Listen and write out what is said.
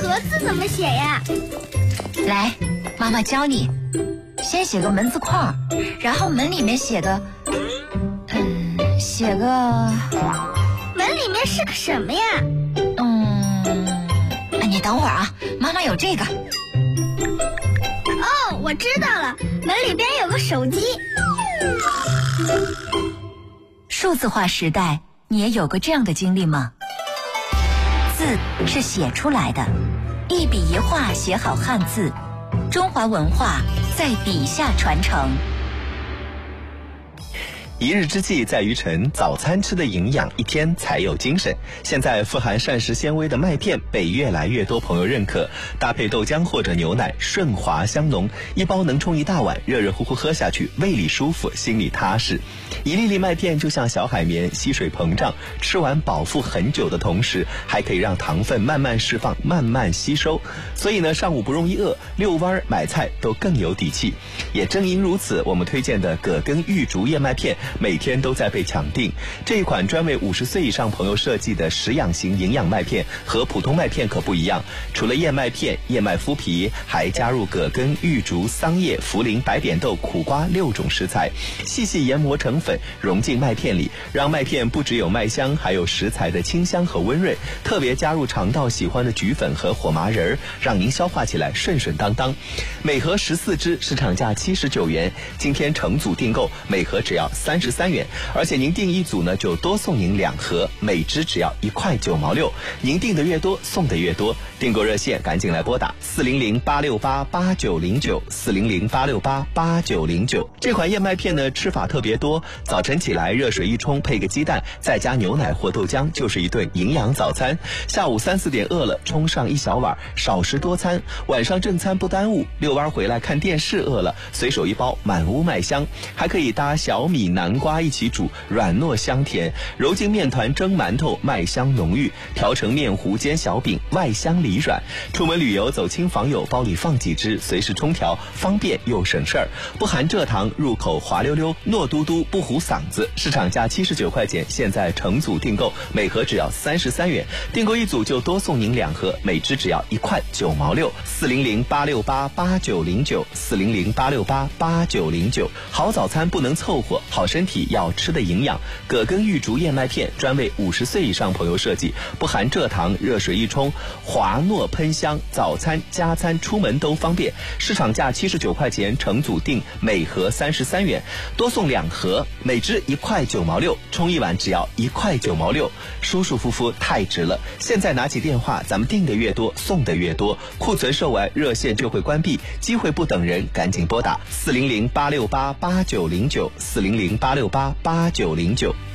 盒子怎么写呀？ 来，妈妈教你。先写个门字框，然后门里面写个门里面是个什么呀？ 你等会儿啊，妈妈有这个。 哦，我知道了，门里边有个手机。 数字化时代，你也有过这样的经历吗？字是写出来的，一笔一画写好汉字，中华文化在笔下传承。 一日之计在于晨，早餐吃的营养，一天才有精神。现在富含膳食纤维的麦片被越来越多朋友认可，搭配豆浆或者牛奶，顺滑香浓，一包能冲一大碗，热热乎乎喝下去，胃里舒服，心里踏实。一粒粒麦片就像小海绵，吸水膨胀，吃完饱腹很久的同时，还可以让糖分慢慢释放，慢慢吸收。所以呢，上午不容易饿，遛弯买菜都更有底气。也正因如此，我们推荐的葛根玉竹燕麦片每天都在被抢订。这一款专为50岁以上朋友设计的食养型营养麦片和普通麦片可不一样，除了燕麦片、燕麦麸皮，还加入葛根、玉竹、桑叶、茯苓、白扁豆、苦瓜6种食材，细细研磨成粉，融进麦片里，让麦片不只有麦香，还有食材的清香和温润。特别加入肠道喜欢的菊粉和火麻仁，让您消化起来顺顺当当。每盒14支，市场价79元，今天成组订购，每盒只要33元，而且您订一组呢，就多送您2盒，每支只要1块9毛6。您订的越多，送的越多。订购热线赶紧来拨打400-868-8909，400-868-8909。这款燕麦片呢，吃法特别多，早晨起来热水一冲，配个鸡蛋，再加牛奶或豆浆，就是一顿营养早餐。下午3、4点饿了，冲上1小碗，少食多餐。晚上正餐不耽误，遛弯回来看电视饿了，随手一包，满屋麦香。还可以搭小米、南瓜一起煮，软糯香甜。揉进面团蒸馒头，麦香浓郁。调成面糊煎小饼，外香里软。出门旅游走亲访友，包里放几只，随时冲调，方便又省事儿。不含蔗糖，入口滑溜溜，糯嘟嘟，不糊嗓子。市场价79块钱，现在成组订购，每盒只要33元。订购一组就多送您2盒，每支只要1块9毛6。400-868-8909，400-868-8909。好早餐不能凑合，好身体要吃的营养。葛根玉竹燕麦片专为50岁以上朋友设计，不含蔗糖，热水一冲，滑糯喷香，早餐、加餐、出门都方便。市场价79块钱，成组订，每盒33元，多送2盒，每支1块9毛6，冲一碗只要1块9毛6，舒舒服服太值了。现在拿起电话，咱们订的越多，送的越多，库存售完，热线就会关闭，机会不等人，赶紧拨打400-868-8909，400-868-8909。